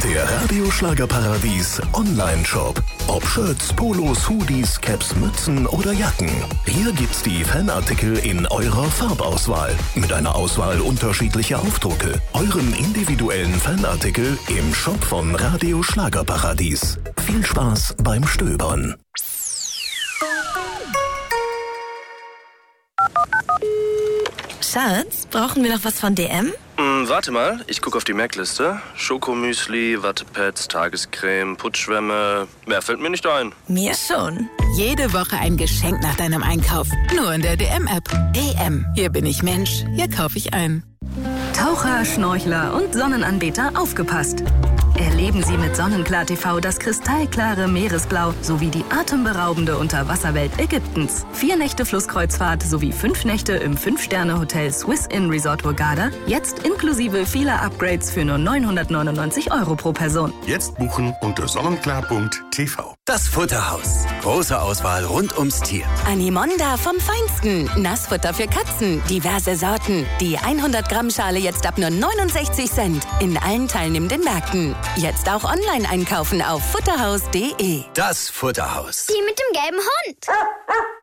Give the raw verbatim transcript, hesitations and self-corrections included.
Der Radio Schlagerparadies Online-Shop. Ob Shirts, Polos, Hoodies, Caps, Mützen oder Jacken. Hier gibt's die Fanartikel in eurer Farbauswahl. Mit einer Auswahl unterschiedlicher Aufdrucke. Euren individuellen Fanartikel im Shop von Radio Schlagerparadies. Viel Spaß beim Stöbern. Schatz, brauchen wir noch was von D M? Hm, warte mal, ich gucke auf die Merkliste. Schokomüsli, Wattepads, Tagescreme, Putzschwämme. Mehr fällt mir nicht ein. Mir schon. Jede Woche ein Geschenk nach deinem Einkauf. Nur in der D M-App. D M. Hier bin ich Mensch. Hier kaufe ich ein. Taucher, Schnorchler und Sonnenanbeter, aufgepasst! Erleben Sie mit Sonnenklar T V das kristallklare Meeresblau sowie die atemberaubende Unterwasserwelt Ägyptens. Vier Nächte Flusskreuzfahrt sowie fünf Nächte im Fünf-Sterne-Hotel Swiss Inn Resort Hurghada. Jetzt inklusive vieler Upgrades für nur neunhundertneunundneunzig Euro pro Person. Jetzt buchen unter sonnenklar punkt t v. Das Futterhaus. Große Auswahl rund ums Tier. Animonda vom Feinsten. Nassfutter für Katzen. Diverse Sorten. Die hundert Gramm Schale jetzt ab nur neunundsechzig Cent. In allen teilnehmenden Märkten. Jetzt auch online einkaufen auf futterhaus punkt de. Das Futterhaus. Die mit dem gelben Hund.